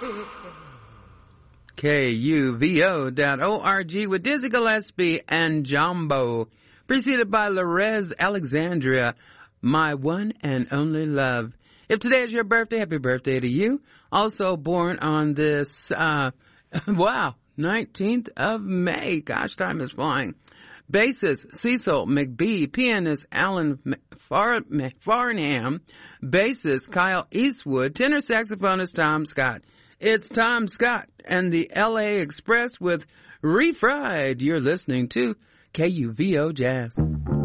KUVO.org with Dizzy Gillespie and Jumbo, preceded by Lorez Alexandria, My One and Only Love. If today is your birthday, happy birthday to you. Also born on this, 19th of May. Gosh, time is flying. Bassist Cecil McBee, pianist Alan Farnham, bassist Kyle Eastwood, tenor saxophonist Tom Scott. It's Tom Scott and the LA Express with Refried. You're listening to KUVO Jazz.